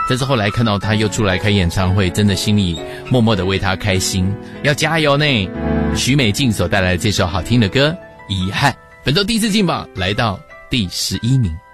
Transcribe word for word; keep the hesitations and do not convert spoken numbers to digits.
但是后来看到他又出来开演唱会，真的心里默默的为他开心，要加油呢。许美静所带来的这首好听的歌《遗憾》，本周第一次进榜来到第十一名。